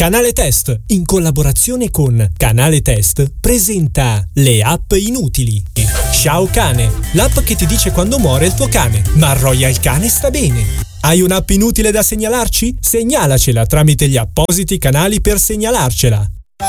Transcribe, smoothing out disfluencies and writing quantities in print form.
Canale Test, in collaborazione con Canale Test, presenta le app inutili. Ciao Cane, l'app che ti dice quando muore il tuo cane, ma Royal Cane sta bene. Hai un'app inutile da segnalarci? Segnalacela tramite gli appositi canali per segnalarcela.